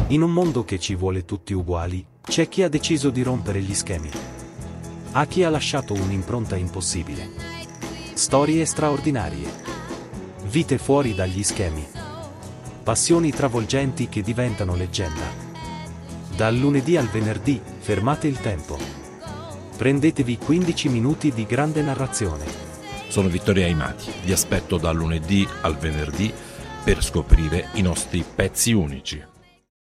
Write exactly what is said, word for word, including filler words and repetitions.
In un mondo che ci vuole tutti uguali, c'è chi ha deciso di rompere gli schemi. A chi ha lasciato un'impronta impossibile. Storie straordinarie. Vite fuori dagli schemi. Passioni travolgenti che diventano leggenda. Dal lunedì al venerdì, fermate il tempo. Prendetevi quindici minuti di grande narrazione. Sono Vittorio Aimati, vi aspetto dal lunedì al venerdì per scoprire i nostri pezzi unici.